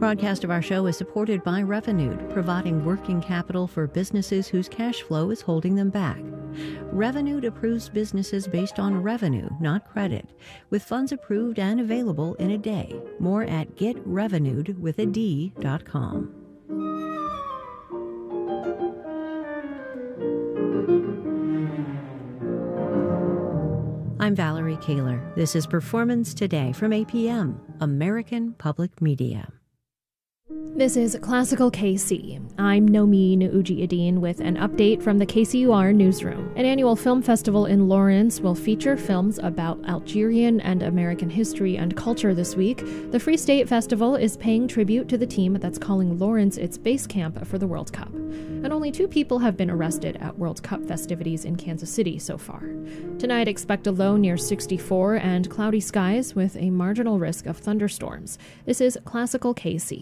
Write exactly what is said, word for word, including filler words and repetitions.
broadcast of our show is supported by Revonud, providing working capital for businesses whose cash flow is holding them back. Revonud approves businesses based on revenue, not credit, with funds approved and available in a day. More at get revonud with a D dot com. I'm Valerie Kaler. This is Performance Today from A P M, American Public Media. This is Classical K C. I'm Nomin Ujiyediin with an update from the K C U R newsroom. An annual film festival in Lawrence will feature films about Algerian and American history and culture this week. The Free State Festival is paying tribute to the team that's calling Lawrence its base camp for the World Cup. And only two people have been arrested at World Cup festivities in Kansas City so far. Tonight, expect a low near sixty-four and cloudy skies with a marginal risk of thunderstorms. This is Classical K C.